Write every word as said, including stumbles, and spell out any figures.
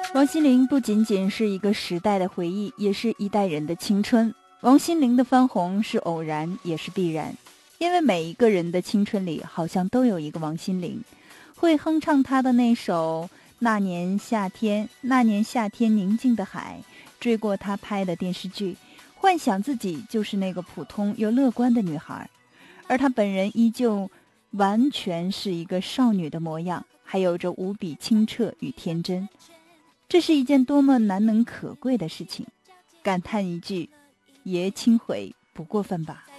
王心凌不仅仅是一个时代的回忆，也是一代人的青春。王心凌的翻红是偶然，也是必然，因为每一个人的青春里好像都有一个王心凌，会哼唱她的那首那年夏天，那年夏天宁静的海，追过她拍的电视剧，幻想自己就是那个普通又乐观的女孩，而她本人依旧完全是一个少女的模样，还有着无比清澈与天真。这是一件多么难能可贵的事情，感叹一句爷青回不过分吧。